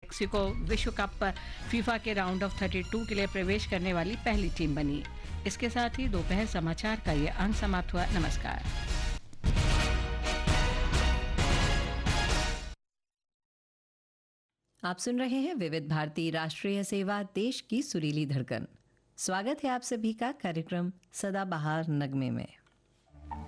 Mexico विश्व cup FIFA के round of 32 के लिए प्रवेश करने वाली पहली टीम बनी। इसके साथ ही दोपहर समाचार का ये अंक समाप्त हुआ। नमस्कार। आप सुन रहे हैं विविध भारती राष्ट्रीय सेवा, देश की सुरीली धड़कन। स्वागत है आप सभी का कार्यक्रम सदाबहार नगमे में।